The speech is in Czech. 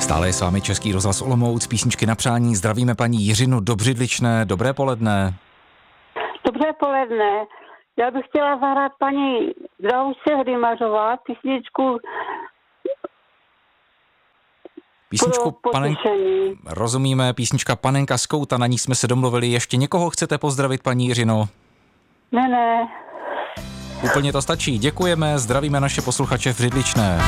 Stále je s vámi Český rozhlas Olomouc, písničky na přání. Zdravíme paní Jiřinu do Břidličné. Dobré poledne. Dobré poledne. Já bych chtěla zahrát paní Drahušce Hrymařová písničku Rozumíme, písnička Panenka z kouta, na ní jsme se domluvili. Ještě někoho chcete pozdravit, paní Jiřino? Ne. Úplně to stačí. Děkujeme, zdravíme naše posluchače v Břidličné.